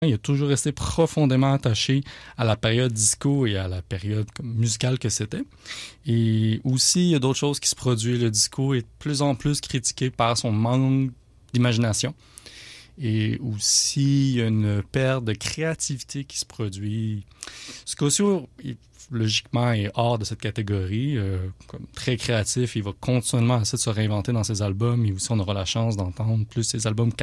Il a toujours resté profondément attaché à la période disco et à la période musicale que c'était. Et aussi, il y a d'autres choses qui se produisent. Le disco est de plus en plus critiqué par son manque d'imagination. Et aussi, il y a une perte de créativité qui se produit. Scorsese, logiquement, est hors de cette catégorie. Comme très créatif, il va continuellement essayer de se réinventer dans ses albums. Et aussi, on aura la chance d'entendre plus ses albums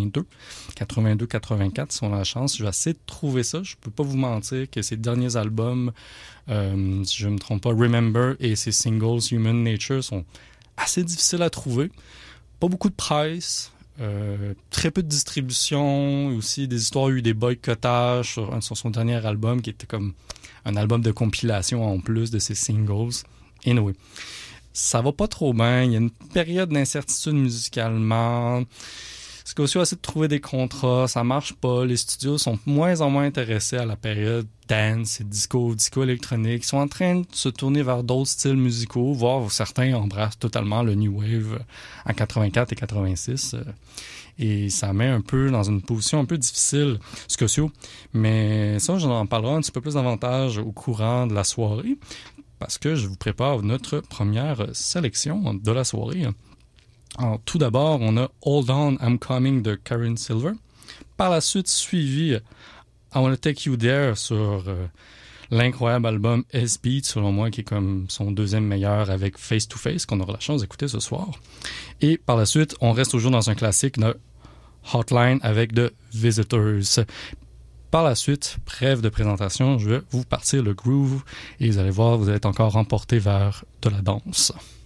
82-84, si on a la chance. Je vais essayer de trouver ça. Je peux pas vous mentir que ses derniers albums, si je ne me trompe pas, Remember et ses singles Human Nature sont assez difficiles à trouver. Pas beaucoup de presse. Très peu de distribution, aussi des histoires, eu des boycottages sur son dernier album qui était comme un album de compilation en plus de ses singles. Anyway, ça va pas trop bien, il y a une période d'incertitude musicalement. Scorsese a essayé de trouver des contrats, ça marche pas, les studios sont de moins en moins intéressés à la période dance et disco électronique, ils sont en train de se tourner vers d'autres styles musicaux, voire certains embrassent totalement le New Wave en 84 et 86. Et ça met un peu dans une position un peu difficile, Scorsese. Mais ça, j'en parlerai un petit peu plus davantage au courant de la soirée, parce que je vous prépare notre première sélection de la soirée. Alors, tout d'abord, on a Hold On, I'm Coming de Karen Silver. Par la suite, suivi I Wanna Take You There sur l'incroyable album S-Beat, selon moi, qui est comme son deuxième meilleur avec Face to Face, qu'on aura la chance d'écouter ce soir. Et par la suite, on reste toujours dans un classique de Hotline avec The Visitors. Par la suite, bref de présentation, je vais vous partir le groove et vous allez voir, vous allez être encore emporté vers de la danse.